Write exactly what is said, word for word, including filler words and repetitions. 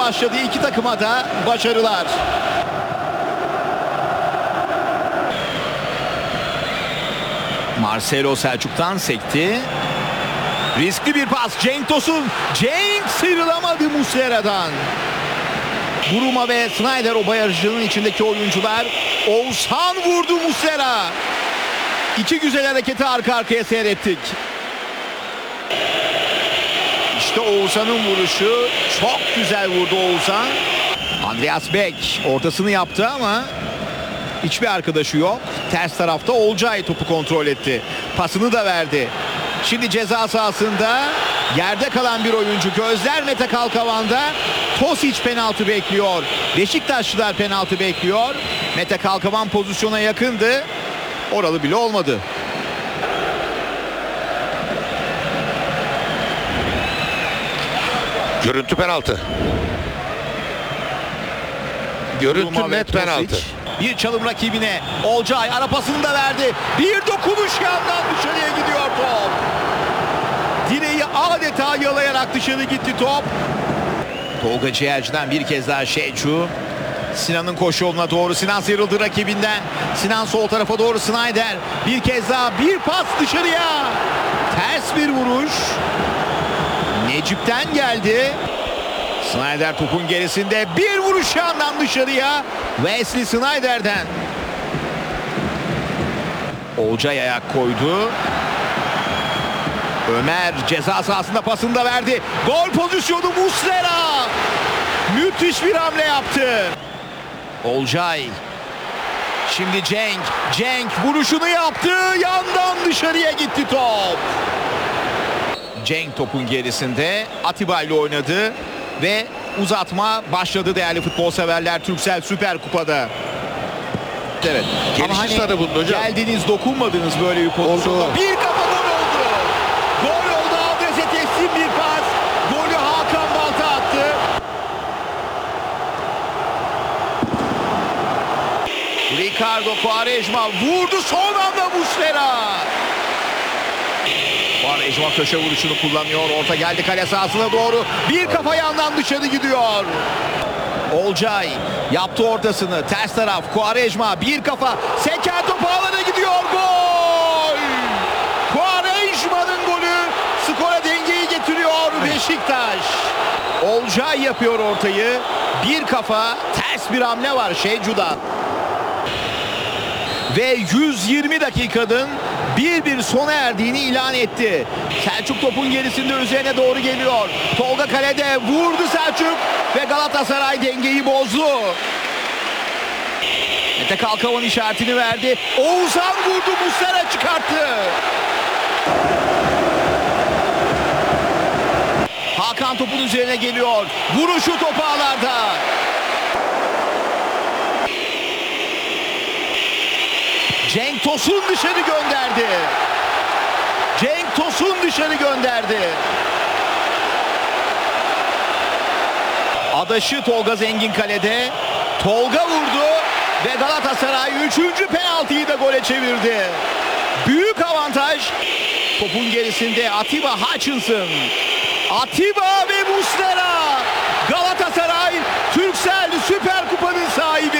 başladı. İki takıma da başarılar. Marcelo Selçuk'tan sekti. Riskli bir pas. Cenk Tosun. Cenk sıyrılamadı Muslera'dan. Buruma ve Snyder o bayarıcının içindeki oyuncular. Oğuzhan vurdu Muslera. İki güzel hareketi arka arkaya seyrettik. İşte Oğuzhan'ın vuruşu. Çok güzel vurdu Oğuzhan. Andreas Beck ortasını yaptı ama hiçbir arkadaşı yok. Ters tarafta Olcay topu kontrol etti. Pasını da verdi. Şimdi ceza sahasında yerde kalan bir oyuncu. Gözler Mete Kalkavan'da. Tosic penaltı bekliyor. Beşiktaşlılar penaltı bekliyor. Mete Kalkavan pozisyona yakındı. Oralı bile olmadı. Görüntü penaltı. Görüntü net penaltı. Bir çalım rakibine. Olcay ara pasını da verdi. Bir dokunuş yandan dışarıya gidiyor top. Direği adeta yalayarak dışarı gitti top. Tolga Ciğerci'den bir kez daha Şeçu. Sinan'ın koşu yoluna doğru. Sinan sıyrıldı rakibinden. Sinan sol tarafa doğru Snyder. Bir kez daha bir pas dışarıya. Ters bir vuruş. Necip'ten geldi. Snyder topun gerisinde. Bir vuruş yandan dışarıya. Wesley Snyder'den. Olcay ayak koydu. Ömer ceza sahasında pasını da verdi. Gol pozisyonu Muslera. Müthiş bir hamle yaptı. Olcay. Şimdi Cenk. Cenk vuruşunu yaptı. Yandan dışarıya gitti top. Cenk topun gerisinde. Atiba ile oynadı. Ve uzatma başladı değerli futbol severler Turkcell Süper Kupa'da. Evet. Gelişi Ama hani sarı bunda hocam. geldiniz dokunmadınız böyle bir pozisyonda. Oldu. Bir kafa gol oldu. Gol oldu. Adrese teslim bir pas. Golü Hakan Balta attı. Ricardo Quaresma vurdu son anda Muslera. Quaresma köşe vuruşunu kullanıyor. Orta geldi kale sahasına doğru. Bir kafa yandan dışarı gidiyor. Olcay yaptı ortasını. Ters taraf Quaresma bir kafa. Seker topu alana gidiyor. Gol! Quaresma'nın golü skora dengeyi getiriyor Beşiktaş. Olcay yapıyor ortayı. Bir kafa ters bir hamle var Şecu'dan. Ve yüz yirmi dakikanın bir bir sona erdiğini ilan etti. Selçuk topun gerisinde üzerine doğru geliyor. Tolga kalede vurdu Selçuk ve Galatasaray dengeyi bozdu. Mete Kalkavan işaretini verdi. Oğuzhan vurdu, Muslera çıkarttı. Hakan topun üzerine geliyor. Vuruşu topu ağlarda. Cenk Tosun dışarı gönderdi. Cenk Tosun dışarı gönderdi. Adaşı Tolga Zengin kalede. Tolga vurdu ve Galatasaray üçüncü penaltıyı da gole çevirdi. Büyük avantaj. Topun gerisinde Atiba Hutchinson. Atiba ve Muslera. Galatasaray Turkcell Süper Kupa'nın sahibi.